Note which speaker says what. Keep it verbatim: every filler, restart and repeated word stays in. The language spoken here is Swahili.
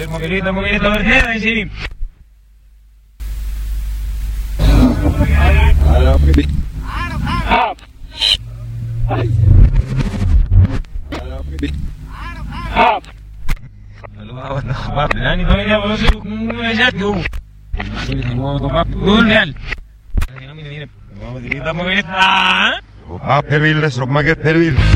Speaker 1: hacer movilito, movilito, movilito, ahí sí.
Speaker 2: Ah, perville, sok maget perville.